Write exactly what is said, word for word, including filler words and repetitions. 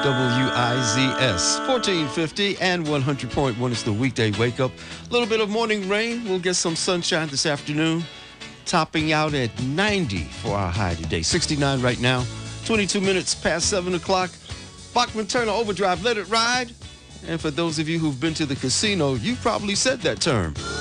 W I Z S, fourteen fifty and one hundred point one is the weekday wake up. A little bit of morning rain. We'll get some sunshine this afternoon, topping out at ninety for our high today. sixty-nine right now, twenty-two minutes past seven o'clock. Bachman Turner Overdrive, let it ride. And for those of you who've been to the casino, you've probably said that term.